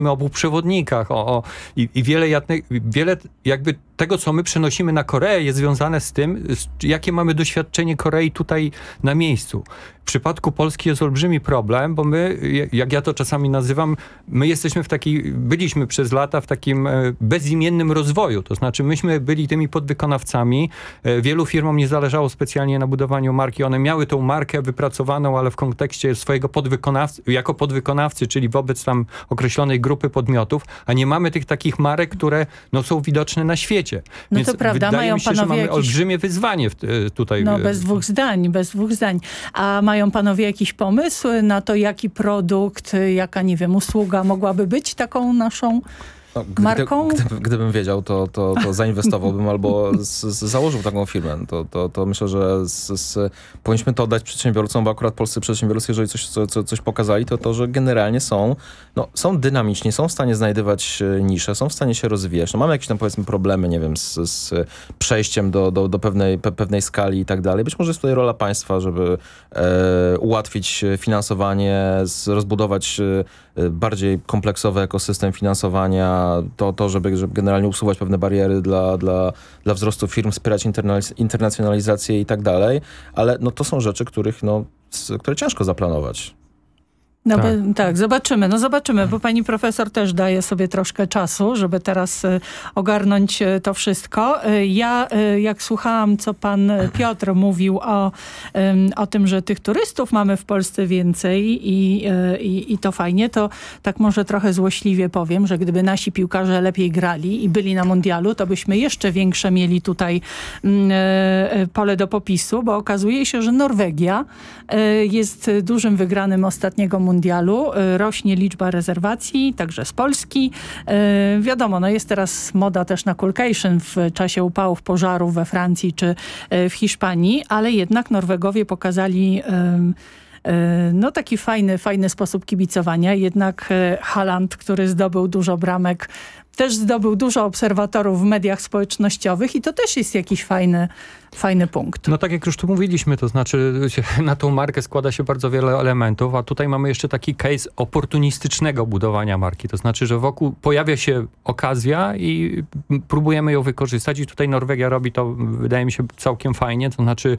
o półprzewodnikach, i wiele jakby tego, co my przenosimy na Koreę, jest związane z tym, jakie mamy doświadczenie Korei tutaj na miejscu. W przypadku Polski jest olbrzymi problem, bo my, jak ja to czasami nazywam, my byliśmy przez lata w takim bezimiennym rozwoju. To znaczy, myśmy byli tymi podwykonawcami. Wielu firmom nie zależało specjalnie na budowaniu marki. One miały tą markę wypracowaną, ale w kontekście swojego jako podwykonawcy, czyli wobec tam określonej grupy podmiotów, a nie mamy tych takich marek, które są widoczne na świecie. No Więc to prawda, wydaje mają mi się, że panowie mamy olbrzymie wyzwanie tutaj. No bez dwóch zdań. A mają panowie jakiś pomysł na to, jaki produkt, jaka, nie wiem, usługa mogłaby być taką naszą marką? Gdybym wiedział, to zainwestowałbym albo założył taką firmę. To myślę, że powinniśmy to oddać przedsiębiorcom, bo akurat polscy przedsiębiorcy, jeżeli coś pokazali, to że generalnie są dynamiczni, są w stanie znajdywać nisze, są w stanie się rozwijać. Mamy jakieś tam, powiedzmy, problemy, nie wiem, z przejściem do pewnej skali i tak dalej. Być może jest tutaj rola państwa, żeby ułatwić finansowanie, rozbudować bardziej kompleksowy ekosystem finansowania, żeby generalnie usuwać pewne bariery dla wzrostu firm, wspierać internacjonalizację i tak dalej, ale to są rzeczy, które ciężko zaplanować. Tak, zobaczymy, bo pani profesor też daje sobie troszkę czasu, żeby teraz ogarnąć to wszystko. Ja, jak słuchałam, co pan Piotr mówił o tym, że tych turystów mamy w Polsce więcej i to fajnie, to tak może trochę złośliwie powiem, że gdyby nasi piłkarze lepiej grali i byli na mundialu, to byśmy jeszcze większe mieli tutaj pole do popisu, bo okazuje się, że Norwegia jest dużym wygranym ostatniego mundialu. Rośnie liczba rezerwacji, także z Polski. Wiadomo, jest teraz moda też na coolcation w czasie upałów, pożarów we Francji czy w Hiszpanii, ale jednak Norwegowie pokazali taki fajny sposób kibicowania. Jednak Haaland, który zdobył dużo bramek, też zdobył dużo obserwatorów w mediach społecznościowych i to też jest jakiś fajny punkt. No tak jak już tu mówiliśmy, to znaczy na tą markę składa się bardzo wiele elementów, a tutaj mamy jeszcze taki case oportunistycznego budowania marki. To znaczy, że wokół pojawia się okazja i próbujemy ją wykorzystać i tutaj Norwegia robi to, wydaje mi się, całkiem fajnie. To znaczy,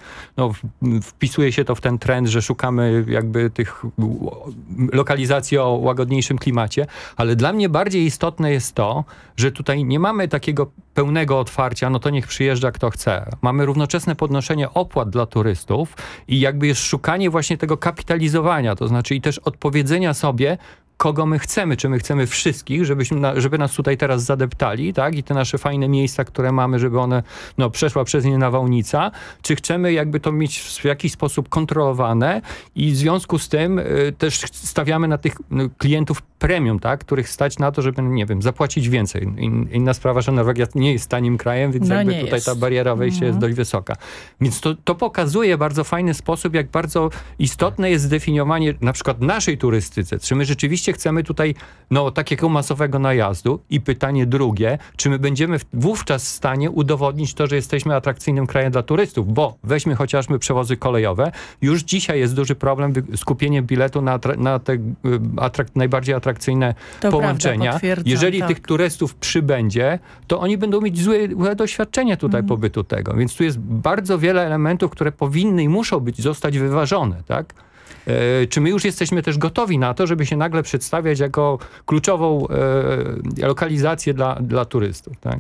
wpisuje się to w ten trend, że szukamy jakby tych lokalizacji o łagodniejszym klimacie, ale dla mnie bardziej istotne jest to, że tutaj nie mamy takiego pełnego otwarcia, to niech przyjeżdża kto chce. Mamy równoczesne podnoszenie opłat dla turystów i jakby jest szukanie właśnie tego kapitalizowania, to znaczy i też odpowiedzenia sobie, kogo my chcemy, czy my chcemy wszystkich, żeby nas tutaj teraz zadeptali, tak? I te nasze fajne miejsca, które mamy, żeby one, przeszła przez nie nawałnica, czy chcemy jakby to mieć w jakiś sposób kontrolowane i w związku z tym też stawiamy na tych klientów premium, tak? Których stać na to, żeby, nie wiem, zapłacić więcej. Inna sprawa, że Norwegia nie jest tanim krajem, więc jakby tutaj ta bariera wejścia jest dość wysoka. Więc to pokazuje bardzo fajny sposób, jak bardzo istotne jest zdefiniowanie na przykład naszej turystyce. Czy my rzeczywiście chcemy tutaj takiego masowego najazdu? I pytanie drugie, czy my będziemy wówczas w stanie udowodnić to, że jesteśmy atrakcyjnym krajem dla turystów? Bo weźmy chociażby przewozy kolejowe. Już dzisiaj jest duży problem skupienie biletu na te najbardziej atrakcyjne połączenia. Jeżeli tych turystów przybędzie, to oni będą mieć złe doświadczenie tutaj pobytu tego. Więc tu jest bardzo wiele elementów, które powinny i muszą zostać wyważone, tak? Czy my już jesteśmy też gotowi na to, żeby się nagle przedstawiać jako kluczową lokalizację dla turystów, tak?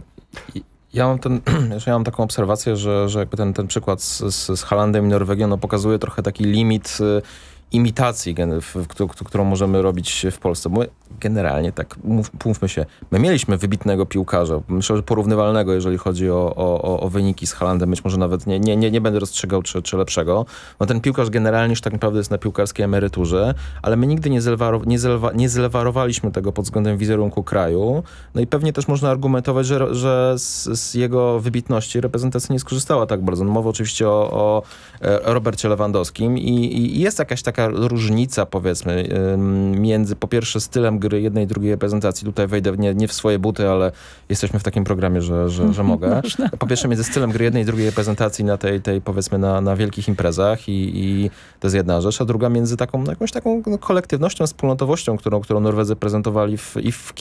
Ja mam taką obserwację, że jakby ten przykład z Haalandem i Norwegią pokazuje trochę taki limit imitacji, którą możemy robić w Polsce. Bo generalnie, tak, mówmy się, my mieliśmy wybitnego piłkarza, myślę, że porównywalnego, jeżeli chodzi o wyniki z Haalandem, być może nawet nie będę rozstrzygał, czy lepszego. Ten piłkarz generalnie już tak naprawdę jest na piłkarskiej emeryturze, ale my nigdy nie zlewarowaliśmy tego pod względem wizerunku kraju. I pewnie też można argumentować, że z jego wybitności reprezentacja nie skorzystała tak bardzo. Mowa oczywiście o Robercie Lewandowskim i jest jakaś taka różnica, powiedzmy, między po pierwsze stylem gry gry jednej i drugiej reprezentacji. Tutaj wejdę nie w swoje buty, ale jesteśmy w takim programie, że mogę. Po pierwsze między stylem gry jednej i drugiej reprezentacji na tej powiedzmy na wielkich imprezach i to jest jedna rzecz, a druga między jakąś taką kolektywnością, wspólnotowością, którą Norwedzy prezentowali i w